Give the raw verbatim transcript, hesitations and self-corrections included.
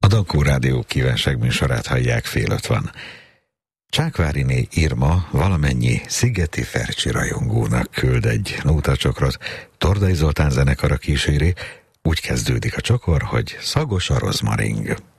Dankó Rádió kívánságműsorát hallják, fél öt van. Csákváriné Irma valamennyi szigeti Fercsi rajongónak küld egy nótacsokrot, Tordai Zoltán zenekara kíséri, úgy kezdődik a csokor, hogy szagos a rozmaring.